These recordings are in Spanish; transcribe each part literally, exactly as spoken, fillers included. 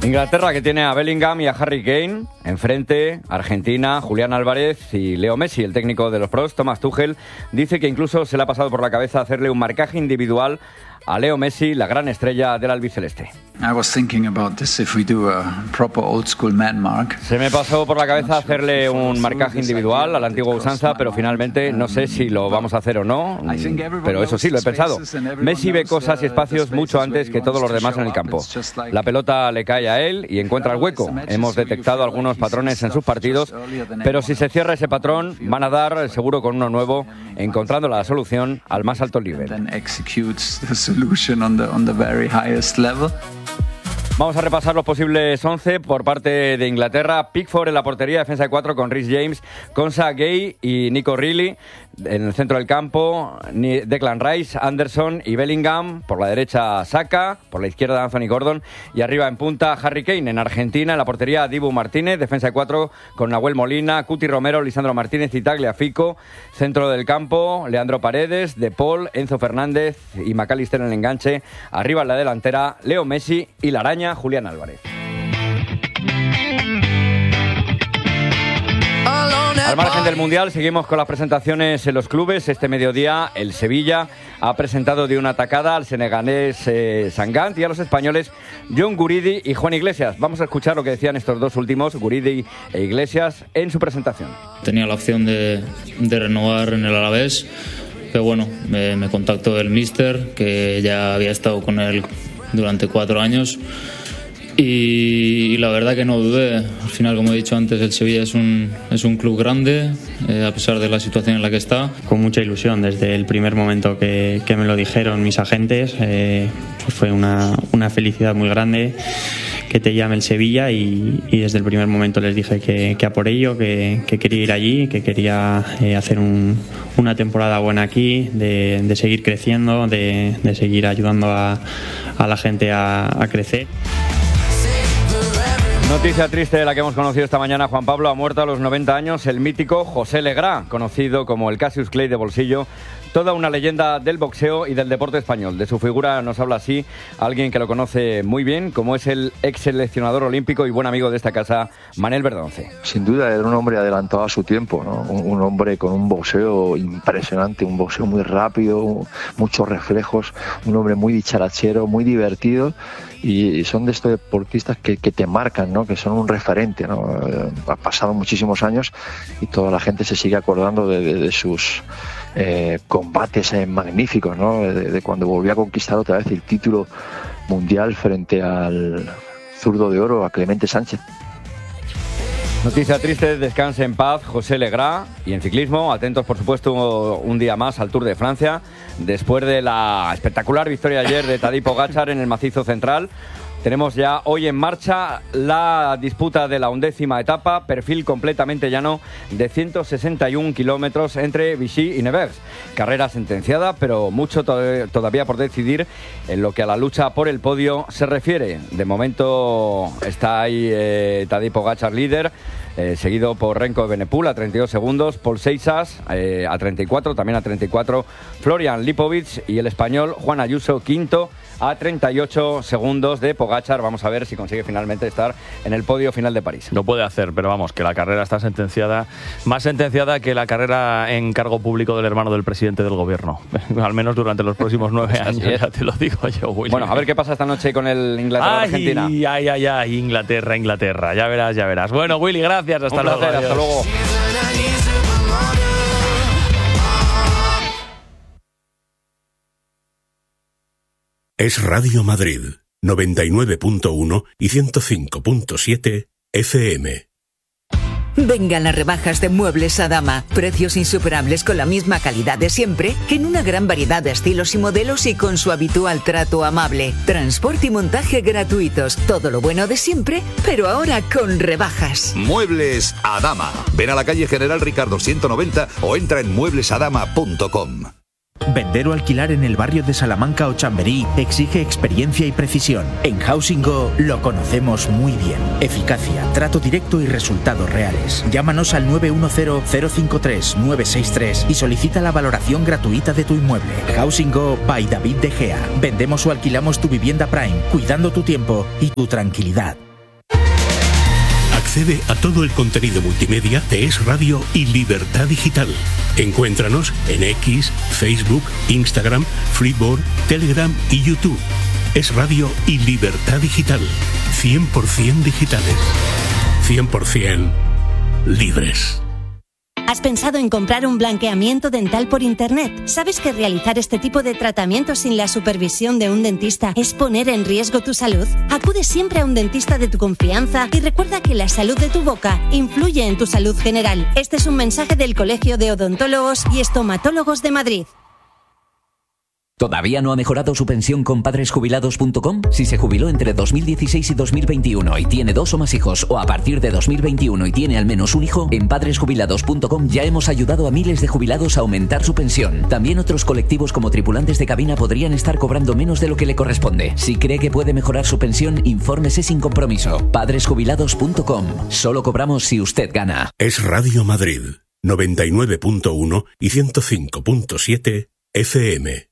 Inglaterra, que tiene a Bellingham y a Harry Kane. Enfrente, Argentina, Julián Álvarez y Leo Messi. El técnico de los pros, Thomas Tuchel, dice que incluso se le ha pasado por la cabeza hacerle un marcaje individual a Leo Messi, la gran estrella del albiceleste. I was thinking about this if we do a proper old school man mark. Se me pasó por la cabeza hacerle un marcaje individual a la antigua usanza, pero finalmente no sé si lo vamos a hacer o no. Pero eso sí, lo he pensado. Messi ve cosas y espacios mucho antes que todos los demás en el campo. La pelota le cae a él y encuentra el hueco. Hemos detectado algunos patrones en sus partidos, pero si se cierra ese patrón, van a dar seguro con uno nuevo, encontrando la solución al más alto nivel. Vamos a repasar los posibles once por parte de Inglaterra. Pickford en la portería, defensa de cuatro con Reece James, Konsa, Gay y Nico Reilly. En el centro del campo, Declan Rice, Anderson y Bellingham. Por la derecha, Saka. Por la izquierda, Anthony Gordon. Y arriba en punta, Harry Kane. En Argentina, en la portería, Dibu Martínez. Defensa de cuatro con Nahuel Molina, Cuti Romero, Lisandro Martínez y Tagliafico. Centro del campo, Leandro Paredes, De Paul, Enzo Fernández y McAllister en el enganche. Arriba en la delantera, Leo Messi y la araña, Julián Álvarez. Al margen del Mundial, seguimos con las presentaciones en los clubes. Este mediodía, el Sevilla ha presentado de una tacada al senegalés eh, Sangant y a los españoles John Guridi y Juan Iglesias. Vamos a escuchar lo que decían estos dos últimos, Guridi e Iglesias, en su presentación. Tenía la opción de, de renovar en el Alavés, pero bueno, me, me contactó el míster, que ya había estado con él durante cuatro años. Y la verdad que no dudé. Al final, como he dicho antes, el Sevilla es un, es un club grande, eh, a pesar de la situación en la que está. Con mucha ilusión, desde el primer momento que, que me lo dijeron mis agentes, eh, pues fue una, una felicidad muy grande que te llame el Sevilla y, y desde el primer momento les dije que, que a por ello, que, que quería ir allí, que quería eh, hacer un, una temporada buena aquí, de, de seguir creciendo, de, de seguir ayudando a, a la gente a, a crecer. Noticia triste de la que hemos conocido esta mañana. Juan Pablo ha muerto a los noventa años. El mítico José Legrá, conocido como el Cassius Clay de bolsillo, toda una leyenda del boxeo y del deporte español. De su figura nos habla así alguien que lo conoce muy bien, como es el ex seleccionador olímpico y buen amigo de esta casa, Manel Verdonce. Sin duda era un hombre adelantado a su tiempo, ¿no? un, un hombre con un boxeo impresionante, un boxeo muy rápido, muchos reflejos, un hombre muy dicharachero, muy divertido. Y son de estos deportistas que, que te marcan, ¿no? Que son un referente, ¿no? Eh, ha pasado muchísimos años y toda la gente se sigue acordando de, de, de sus eh, combates eh, magníficos, ¿no? De, de cuando volvió a conquistar otra vez el título mundial frente al zurdo de oro, a Clemente Sánchez. Noticia triste, descanse en paz José Legrá. Y en ciclismo, atentos por supuesto un día más al Tour de Francia, después de la espectacular victoria ayer de Tadej Pogačar en el macizo central. Tenemos ya hoy en marcha la disputa de la undécima etapa, perfil completamente llano de ciento sesenta y un kilómetros entre Vichy y Nevers. Carrera sentenciada, pero mucho to- todavía por decidir en lo que a la lucha por el podio se refiere. De momento está ahí eh, Tadej Pogačar líder, eh, seguido por Renko Evenepoel a treinta y dos segundos, Paul Seixas eh, a treinta y cuatro, también a treinta y cuatro, Florian Lipovic y el español Juan Ayuso quinto a treinta y ocho segundos de Pogačar. Vamos a ver si consigue finalmente estar en el podio final de París. Lo puede hacer, pero vamos, que la carrera está sentenciada, más sentenciada que la carrera en cargo público del hermano del presidente del gobierno, al menos durante los próximos nueve años, ya te lo digo yo, Willy. Bueno, a ver qué pasa esta noche con el Inglaterra-Argentina. Ay, ay, ay, ay, Inglaterra, Inglaterra, ya verás, ya verás. Bueno, Willy, gracias, hasta Un luego. placer, hasta luego. Es Radio Madrid, noventa y nueve punto uno y ciento cinco punto siete F M. Vengan las rebajas de Muebles Adama. Precios insuperables con la misma calidad de siempre, en una gran variedad de estilos y modelos y con su habitual trato amable. Transporte y montaje gratuitos. Todo lo bueno de siempre, pero ahora con rebajas. Muebles Adama. Ven a la calle General Ricardo ciento noventa o entra en muebles adama punto com. Vender o alquilar en el barrio de Salamanca o Chamberí exige experiencia y precisión. En Housing Go lo conocemos muy bien. Eficacia, trato directo y resultados reales. Llámanos al nueve uno cero, cero cinco tres, nueve seis tres y solicita la valoración gratuita de tu inmueble. Housing Go by David De Gea. Vendemos o alquilamos tu vivienda Prime, cuidando tu tiempo y tu tranquilidad. accede a todo el contenido multimedia de Es Radio y Libertad Digital. Encuéntranos en X, Facebook, Instagram, Flipboard, Telegram y YouTube. Es Radio y Libertad Digital. cien por ciento digitales. cien por ciento libres. ¿Has pensado en comprar un blanqueamiento dental por internet? ¿Sabes que realizar este tipo de tratamientos sin la supervisión de un dentista es poner en riesgo tu salud? Acude siempre a un dentista de tu confianza y recuerda que la salud de tu boca influye en tu salud general. Este es un mensaje del Colegio de Odontólogos y Estomatólogos de Madrid. ¿Todavía no ha mejorado su pensión con padres jubilados punto com? Si se jubiló entre dos mil dieciséis y dos mil veintiuno y tiene dos o más hijos, o a partir de dos mil veintiuno y tiene al menos un hijo, en padres jubilados punto com ya hemos ayudado a miles de jubilados a aumentar su pensión. También otros colectivos como tripulantes de cabina podrían estar cobrando menos de lo que le corresponde. Si cree que puede mejorar su pensión, infórmese sin compromiso. padres jubilados punto com. Solo cobramos si usted gana. Es Radio Madrid, noventa y nueve punto uno y ciento cinco punto siete F M.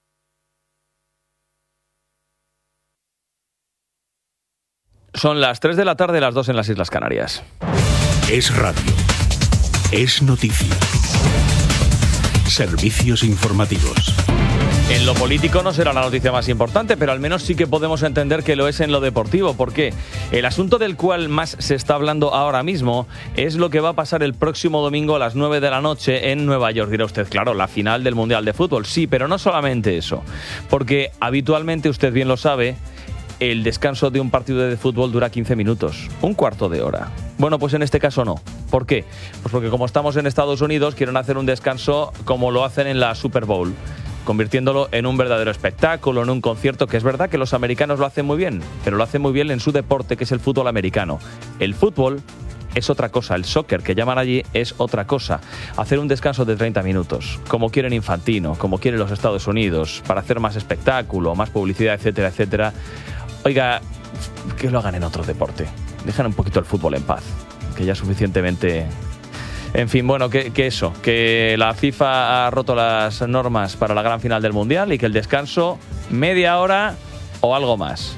Son las tres de la tarde, las dos en las Islas Canarias. Es radio. Es noticia. Servicios informativos. En lo político no será la noticia más importante, pero al menos sí que podemos entender que lo es en lo deportivo. ¿Por qué? El asunto del cual más se está hablando ahora mismo es lo que va a pasar el próximo domingo a las nueve de la noche en Nueva York. Dirá usted, claro, la final del Mundial de Fútbol. Sí, pero no solamente eso. Porque habitualmente, usted bien lo sabe, el descanso de un partido de fútbol dura quince minutos, un cuarto de hora. Bueno, pues en este caso no. ¿Por qué? Pues porque como estamos en Estados Unidos, quieren hacer un descanso como lo hacen en la Super Bowl, convirtiéndolo en un verdadero espectáculo, en un concierto, que es verdad que los americanos lo hacen muy bien, pero lo hacen muy bien en su deporte, que es el fútbol americano. El fútbol es otra cosa, el soccer que llaman allí es otra cosa. Hacer un descanso de treinta minutos, como quieren Infantino, como quieren los Estados Unidos, para hacer más espectáculo, más publicidad, etcétera, etcétera. Oiga, que lo hagan en otro deporte. Dejan un poquito el fútbol en paz, que ya suficientemente... En fin, bueno, que, que eso, que la FIFA ha roto las normas para la gran final del Mundial y que el descanso, media hora o algo más.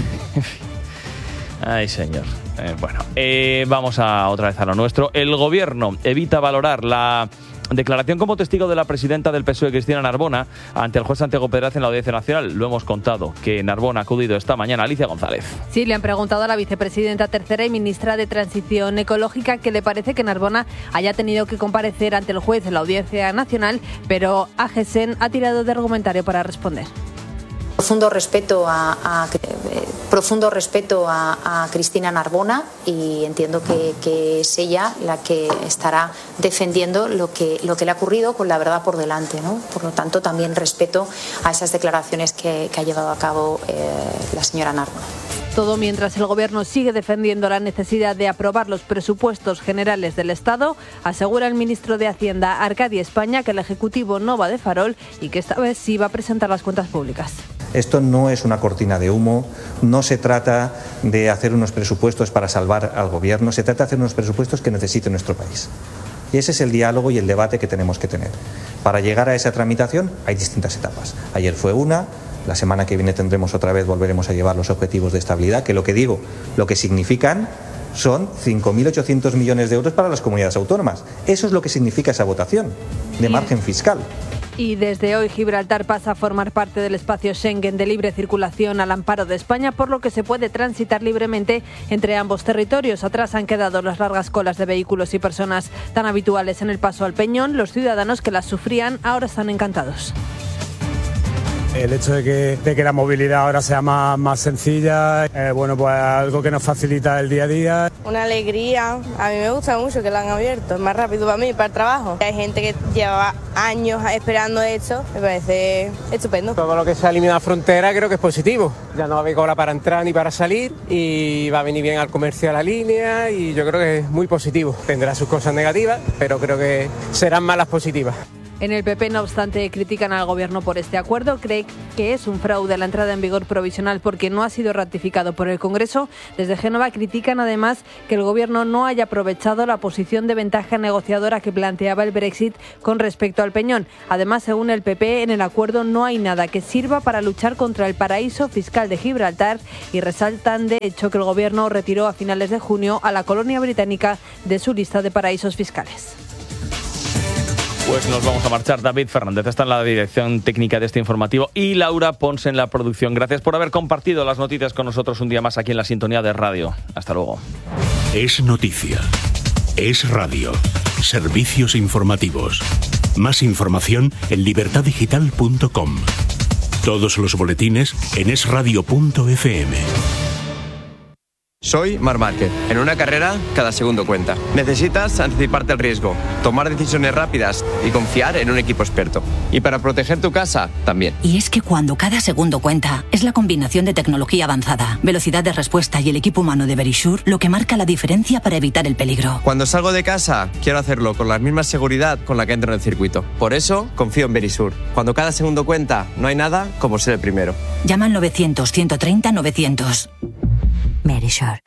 Ay, señor. Eh, bueno, eh, vamos a otra vez a lo nuestro. El gobierno evita valorar la declaración como testigo de la presidenta del P S O E, Cristina Narbona, ante el juez Santiago Pedraz en la Audiencia Nacional. Lo hemos contado, que Narbona ha acudido esta mañana. Alicia González. Sí, le han preguntado a la vicepresidenta tercera y ministra de Transición Ecológica que le parece que Narbona haya tenido que comparecer ante el juez en la Audiencia Nacional, pero A G S E N ha tirado de argumentario para responder. Profundo respeto a, a eh, profundo respeto a, a Cristina Narbona, y entiendo que, que es ella la que estará defendiendo lo que, lo que le ha ocurrido con la verdad por delante, ¿no? Por lo tanto, también respeto a esas declaraciones que, que ha llevado a cabo eh, la señora Narbona. Todo mientras el Gobierno sigue defendiendo la necesidad de aprobar los presupuestos generales del Estado. Asegura el ministro de Hacienda, Arcadi España, que el Ejecutivo no va de farol y que esta vez sí va a presentar las cuentas públicas. Esto no es una cortina de humo, no se trata de hacer unos presupuestos para salvar al Gobierno, se trata de hacer unos presupuestos que necesite nuestro país. Y ese es el diálogo y el debate que tenemos que tener. Para llegar a esa tramitación hay distintas etapas. Ayer fue una, la semana que viene tendremos otra vez, volveremos a llevar los objetivos de estabilidad, que lo que digo, lo que significan son cinco mil ochocientos millones de euros para las comunidades autónomas. Eso es lo que significa esa votación de margen fiscal. Y desde hoy Gibraltar pasa a formar parte del espacio Schengen de libre circulación al amparo de España, por lo que se puede transitar libremente entre ambos territorios. Atrás han quedado las largas colas de vehículos y personas tan habituales en el paso al Peñón. Los ciudadanos que las sufrían ahora están encantados. El hecho de que, de que la movilidad ahora sea más, más sencilla, eh, bueno, pues algo que nos facilita el día a día. Una alegría, a mí me gusta mucho que lo han abierto, es más rápido para mí, para el trabajo. Hay gente que lleva años esperando esto, me parece estupendo. Todo lo que se ha eliminado la frontera creo que es positivo, ya no va a haber cola para entrar ni para salir y va a venir bien al comercio a la línea y yo creo que es muy positivo. Tendrá sus cosas negativas, pero creo que serán más las positivas. En el P P, no obstante, critican al Gobierno por este acuerdo. Cree que es un fraude la entrada en vigor provisional porque no ha sido ratificado por el Congreso. Desde Génova critican además que el Gobierno no haya aprovechado la posición de ventaja negociadora que planteaba el Brexit con respecto al Peñón. Además, según el P P, en el acuerdo no hay nada que sirva para luchar contra el paraíso fiscal de Gibraltar y resaltan de hecho que el Gobierno retiró a finales de junio a la colonia británica de su lista de paraísos fiscales. Pues nos vamos a marchar. David Fernández está en la dirección técnica de este informativo y Laura Pons en la producción. Gracias por haber compartido las noticias con nosotros un día más aquí en la sintonía de radio. Hasta luego. Es noticia. Es radio. Servicios informativos. Más información en libertad digital punto com. Todos los boletines en es radio punto efe eme. Soy Marc Márquez. En una carrera, cada segundo cuenta. Necesitas anticiparte al riesgo, tomar decisiones rápidas y confiar en un equipo experto. Y para proteger tu casa, también. Y es que cuando cada segundo cuenta, es la combinación de tecnología avanzada, velocidad de respuesta y el equipo humano de Verisure lo que marca la diferencia para evitar el peligro. Cuando salgo de casa, quiero hacerlo con la misma seguridad con la que entro en el circuito. Por eso, confío en Verisure. Cuando cada segundo cuenta, no hay nada como ser el primero. Llama al novecientos, ciento treinta, novecientos. Verisure.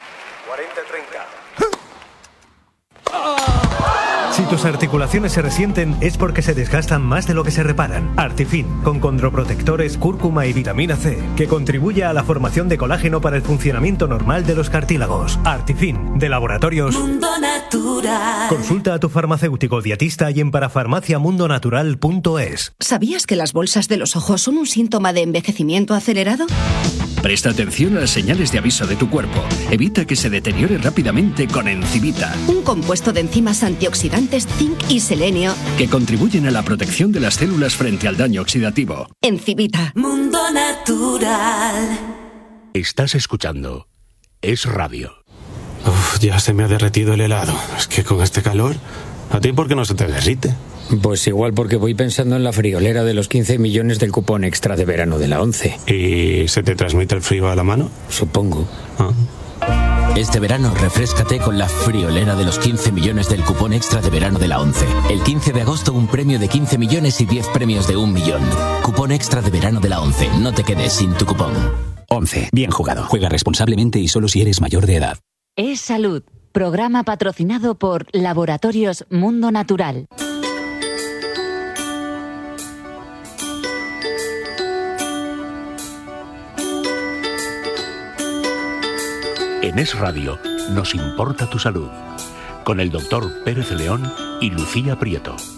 Si tus articulaciones se resienten es porque se desgastan más de lo que se reparan. Artifin, con condroprotectores, cúrcuma y vitamina C, que contribuye a la formación de colágeno para el funcionamiento normal de los cartílagos. Artifin, de Laboratorios Mundo Natural. Consulta a tu farmacéutico dietista y en parafarmacia mundo natural punto es. ¿Sabías que las bolsas de los ojos son un síntoma de envejecimiento acelerado? Presta atención a las señales de aviso de tu cuerpo. Evita que se deteriore rápidamente con Encivita, Un compuesto de enzimas antioxidantes, zinc y selenio. que contribuyen a la protección de las células frente al daño oxidativo. Encivita. Mundo Natural. Estás escuchando Es Radio. Uf, ya se me ha derretido el helado. Es que con este calor, ¿a ti por qué no se te derrite? Pues igual porque voy pensando en la friolera de los quince millones del cupón extra de verano de la ONCE. ¿Y se te transmite el frío a la mano? Supongo. Ah. Este verano refréscate con la friolera de los quince millones del cupón extra de verano de la ONCE. El quince de agosto un premio de quince millones y diez premios de un millón. Cupón extra de verano de la ONCE. No te quedes sin tu cupón. ONCE. Bien jugado. Juega responsablemente y solo si eres mayor de edad. Es Salud. Programa patrocinado por Laboratorios Mundo Natural. En Es Radio nos importa tu salud. Con el doctor Pérez León y Lucía Prieto.